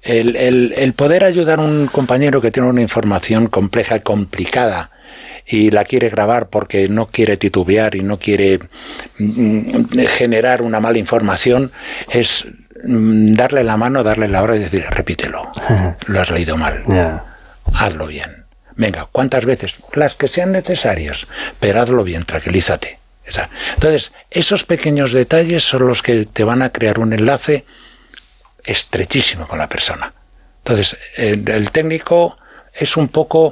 El poder ayudar a un compañero que tiene una información compleja y complicada y la quiere grabar porque no quiere titubear y no quiere generar una mala información, es darle la mano, darle la hora y decir, repítelo, lo has leído mal, hazlo bien. Venga, ¿cuántas veces? Las que sean necesarias, pero hazlo bien, tranquilízate. Entonces, esos pequeños detalles son los que te van a crear un enlace estrechísimo con la persona. Entonces, el técnico es un poco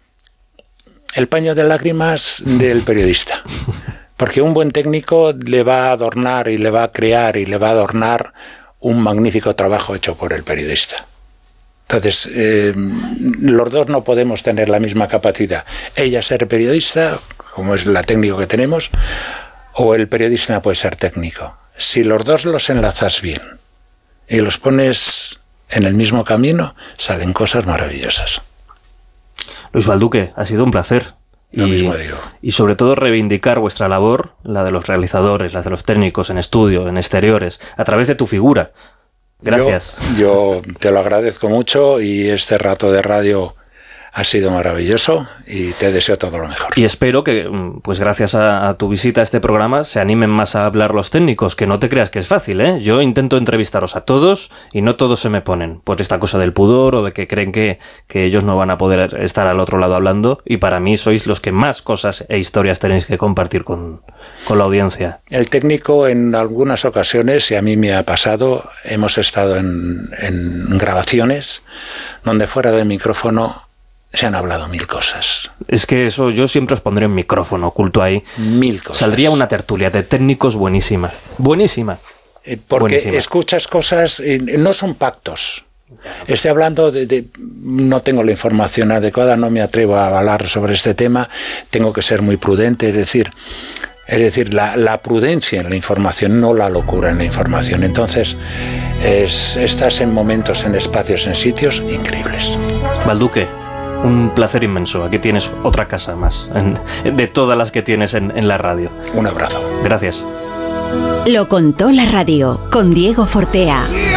el paño de lágrimas del periodista, porque un buen técnico le va a adornar y le va a crear y le va a adornar un magnífico trabajo hecho por el periodista. Entonces, los dos no podemos tener la misma capacidad. Ella ser periodista, como es la técnico que tenemos, o el periodista puede ser técnico. Si los dos los enlazas bien y los pones en el mismo camino, salen cosas maravillosas. Luis Balduque, ha sido un placer. Lo mismo digo. Y sobre todo reivindicar vuestra labor, la de los realizadores, la de los técnicos en estudio, en exteriores, a través de tu figura. Gracias. Yo te lo agradezco mucho y este rato de radio ha sido maravilloso y te deseo todo lo mejor. Y espero que, pues gracias a tu visita a este programa, se animen más a hablar los técnicos, que no te creas que es fácil, ¿eh? Yo intento entrevistaros a todos y no todos se me ponen por esta cosa del pudor o de que creen que ellos no van a poder estar al otro lado hablando, y para mí sois los que más cosas e historias tenéis que compartir con la audiencia. El técnico, en algunas ocasiones, y a mí me ha pasado, hemos estado en grabaciones donde fuera del micrófono se han hablado 1000 cosas. Es que eso yo siempre os pondré un micrófono oculto ahí. 1000 cosas. Saldría una tertulia de técnicos buenísima. Buenísima. Porque buenísima. Escuchas cosas, no son pactos. Estoy hablando no tengo la información adecuada, no me atrevo a hablar sobre este tema, tengo que ser muy prudente, es decir, la prudencia en la información, no la locura en la información. Entonces, estás en momentos, en espacios, en sitios increíbles. Balduque, un placer inmenso. Aquí tienes otra casa más, de todas las que tienes en la radio. Un abrazo. Gracias. Lo contó la radio, con Diego Fortea.